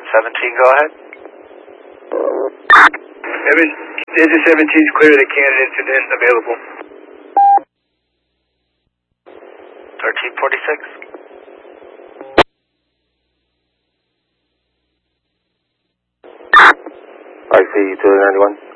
17, go ahead. Engine 17 is clear, the candidate isn't available. 1346. I see, utility 91.